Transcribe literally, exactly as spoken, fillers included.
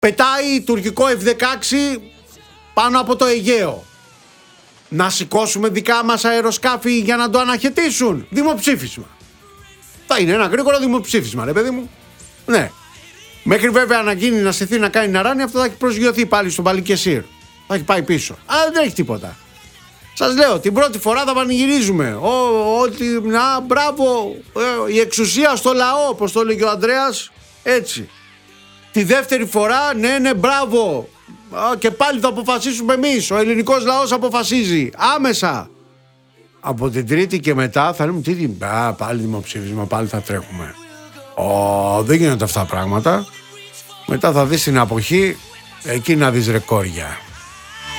Πετάει τουρκικό εφ δεκαέξι πάνω από το Αιγαίο. Να σηκώσουμε δικά μας αεροσκάφη για να το αναχαιτήσουν. Δημοψήφισμα. Θα είναι ένα γρήγορο δημοψήφισμα, ρε παιδί μου. Ναι. Μέχρι βέβαια να γίνει, να στηθεί, να κάνει να ράνει, αυτό θα έχει προσγειωθεί πάλι στον Παλικεσίρ. Θα έχει πάει πίσω. Αλλά δεν έχει τίποτα. Σας λέω, την πρώτη φορά θα πανηγυρίζουμε. Ότι, να, μπράβο, ε, η εξουσία στο λαό, όπως το λέγει ο Ανδρέας, έτσι. Τη δεύτερη φορά, ναι, ναι, μπράβο. Α, και πάλι θα αποφασίσουμε εμείς. Ο ελληνικός λαός αποφασίζει άμεσα. Από την τρίτη και μετά θα λέμε τι, α, πάλι δημοψήφισμα, πάλι θα τρέχουμε. Ω, δεν γίνονται αυτά τα πράγματα. Μετά θα δεις την αποχή, εκεί να δεις ρεκόρια.